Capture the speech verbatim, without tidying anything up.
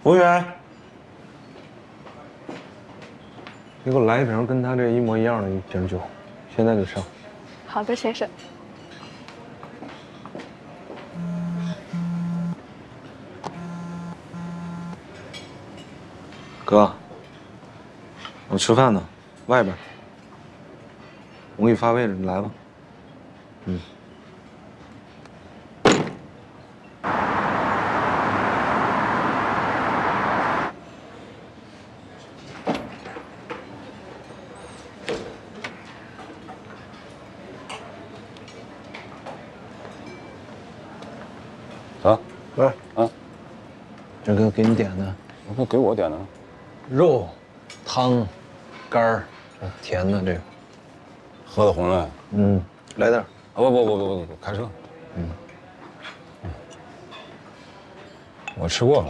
服务员，你给我来一瓶跟他这一模一样的一瓶酒，现在就上。 好的，先生。 哥，我吃饭呢，外边。我给你发位置，你来吧。嗯。 走， 喂， 啊， 这哥给你点的， 不给我点的， 肉、汤、干儿，甜的这个。 喝的红了。 嗯，来点儿。 啊不不不不不，开车。嗯，我吃过了。